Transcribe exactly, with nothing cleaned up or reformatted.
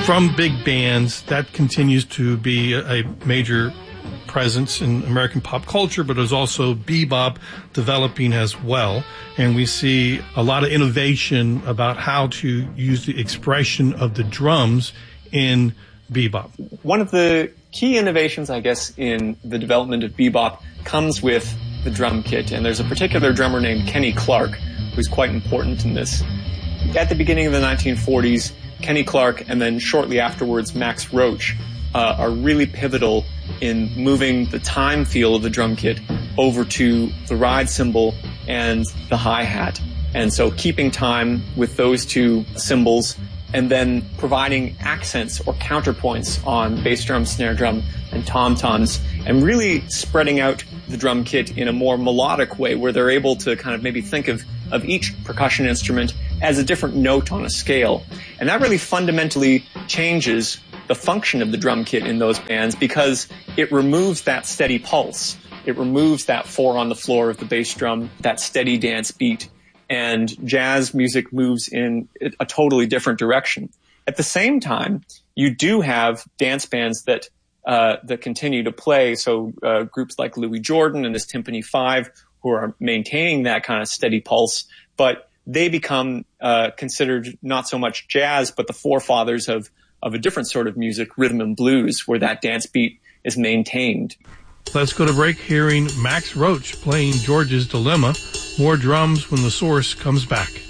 from big bands, that continues to be a major presence in American pop culture, but there's also bebop developing as well. And we see a lot of innovation about how to use the expression of the drums in bebop. One of the key innovations, I guess, in the development of bebop comes with the drum kit. And there's a particular drummer named Kenny Clark who's quite important in this. At the beginning of the nineteen forties, Kenny Clark and then shortly afterwards Max Roach uh, are really pivotal in moving the time feel of the drum kit over to the ride cymbal and the hi-hat. And so keeping time with those two cymbals and then providing accents or counterpoints on bass drum, snare drum, and tom-toms, and really spreading out the drum kit in a more melodic way where they're able to kind of maybe think of, of each percussion instrument as a different note on a scale. And that really fundamentally changes the function of the drum kit in those bands because it removes that steady pulse. It removes that four on the floor of the bass drum, that steady dance beat, and jazz music moves in a totally different direction. At the same time, you do have dance bands that uh, that continue to play. So uh, groups like Louis Jordan and his Timpani Five, who are maintaining that kind of steady pulse, but they become uh, considered not so much jazz, but the forefathers of of a different sort of music, rhythm and blues, where that dance beat is maintained. Let's go to break hearing Max Roach playing George's Dilemma. More drums when the source comes back.